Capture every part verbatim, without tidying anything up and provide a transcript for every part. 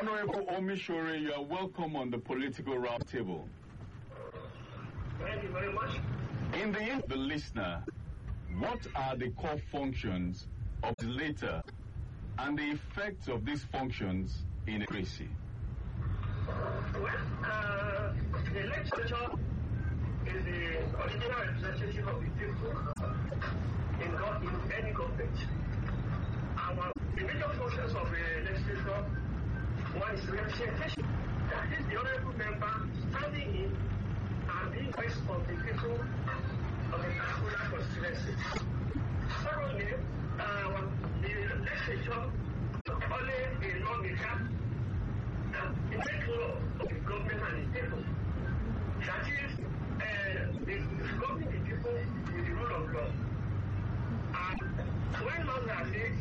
Honorable Omishore, you are welcome on the political roundtable. Thank you very much. In the end of the listener, what are the core functions of the legislature and the effects of these functions in a democracy? Well, uh, the legislature is the original representative of the people in, God, in any government. Our, the major functions of the legislature, one is representation. That is the honorable member standing in and being voice of the people of the particular constituency. Secondly, uh, the legislature only a lawmaker that makes law of the government and the people. That is, uh, the governing the people with the rule of law. And when laws are made,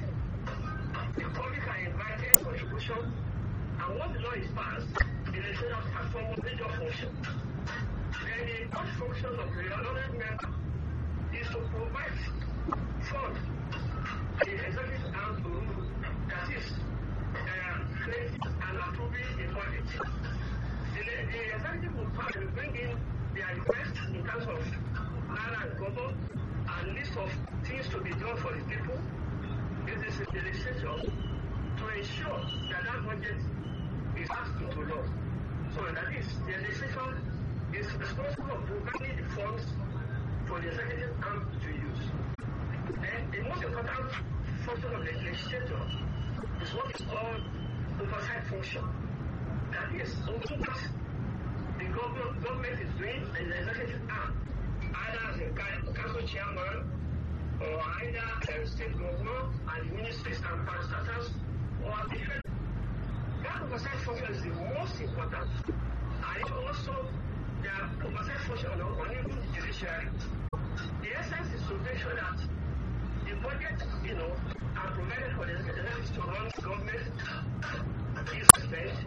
the public are invited for contribution, and once the law is passed, the legislature performs a major function. Then the third function of the honorable member is to provide funds the executive arm to rule, that is, uh, creating and approving the budget. The, the executive will pass will bring in their request in terms of naira and kobo and list of things to be done for the people. It is the legislature to ensure that that budget is passed into law. So that is, the legislature is responsible for providing the funds for the executive arm to use. And the most important function of the legislature is what is called oversight function. That is, over what the government, government is doing in the executive arm, either as a council chairman or either a state governor and ministries and parastatals or the head. That oversight function is the most important. And it also the oversight function on even the judiciary. The essence is to make sure that the budget, you know, are provided for the executive to run the government is spent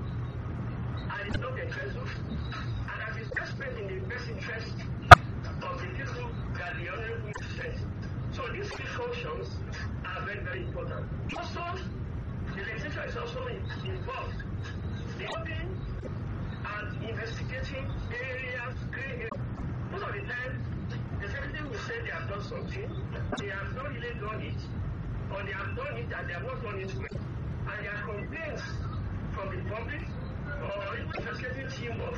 and it's not embezzled, and that is best spent in the best interest of the people that the honorable sent. So these three functions are very, very important. Also, the legislature is also involved in helping and investigating areas, creating. Most of the time, the executive will say they have done something, they have not really done it, or they have done it and they have not done it well. And there are complaints from the public or even the investigating team of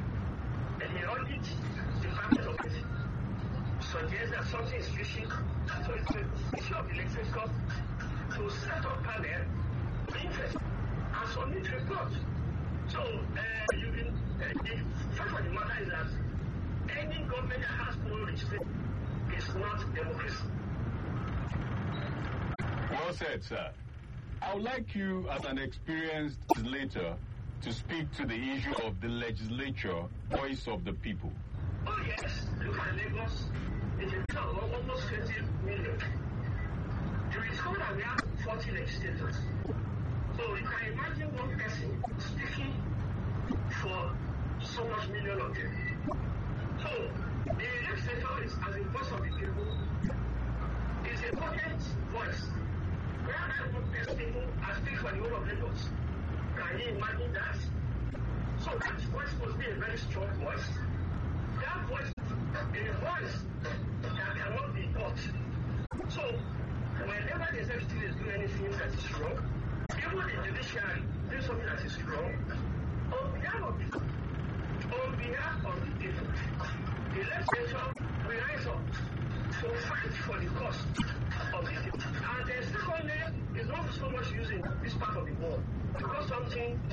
the audit department of it suggests that something is fishy. So it's the issue of the legislature to set up panel, interest, and submit report. So uh, you can, uh, the fact of the matter is that any government that has no legislation is not democracy. Well said, sir. I would like you, as an experienced legislator, to speak to the issue of the legislature, voice of the people. Oh yes, look at Lagos. It's a town of almost twenty million. You discover that we have forty legislators. So you can imagine one person speaking for so much million of them. So the legislature is, as a voice of the people, is a potent voice. Where I want people and speak for the whole of Lagos. Can you imagine that? So that voice must be a very strong voice. That voice is a voice that cannot be bought. So whenever the executive is doing anything that is wrong, even the judiciary doing something that is wrong, on behalf of the on behalf of the people, the legislature will rise up to fight for the cause of the people. And the second name is not so much using this part of the world because something